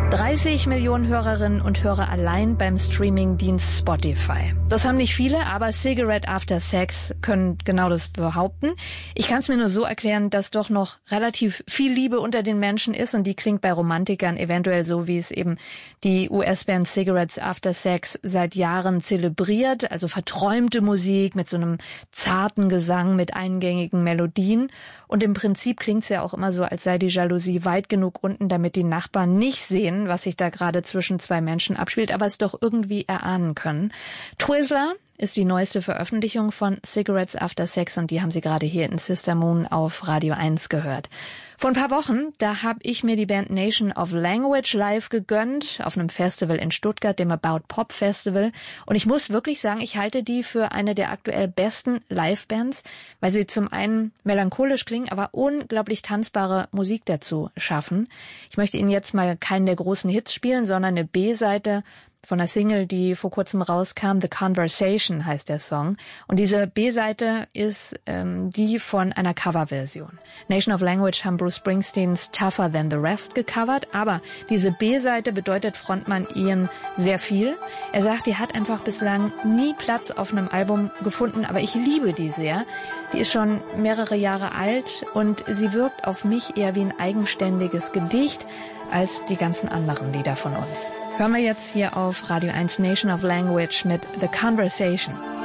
30 Millionen Hörerinnen und Hörer allein beim Streamingdienst Spotify. Das haben nicht viele, aber Cigarette After Sex können genau das behaupten. Ich kann es mir nur so erklären, dass doch noch relativ viel Liebe unter den Menschen ist und die klingt bei Romantikern eventuell so, wie es eben die US-Band Cigarettes After Sex seit Jahren zelebriert, also verträumte Musik mit so einem zarten Gesang mit eingängigen Melodien. Und im Prinzip klingt es ja auch immer so, als sei die Jalousie weit genug unten, damit die Nachbarn nicht sehen, was sich da gerade zwischen zwei Menschen abspielt, aber es doch irgendwie erahnen können. Twizzler ist die neueste Veröffentlichung von Cigarettes After Sex und die haben Sie gerade hier in Sister Moon auf Radio 1 gehört. Vor ein paar Wochen, da habe ich mir die Band Nation of Language live gegönnt, auf einem Festival in Stuttgart, dem About Pop Festival. Und ich muss wirklich sagen, ich halte die für eine der aktuell besten Live-Bands, weil sie zum einen melancholisch klingen, aber unglaublich tanzbare Musik dazu schaffen. Ich möchte Ihnen jetzt mal keinen der großen Hits spielen, sondern eine B-Seite von der Single, die vor kurzem rauskam. The Conversation heißt der Song. Und diese B-Seite ist die von einer Coverversion. Nation of Language haben Bruce Springsteens Tougher Than the Rest gecovert, aber diese B-Seite bedeutet Frontmann Ian sehr viel. Er sagt, die hat einfach bislang nie Platz auf einem Album gefunden, aber ich liebe die sehr. Die ist schon mehrere Jahre alt und sie wirkt auf mich eher wie ein eigenständiges Gedicht als die ganzen anderen Lieder von uns. Hören wir jetzt hier auf Radio 1 Nation of Language mit The Conversation.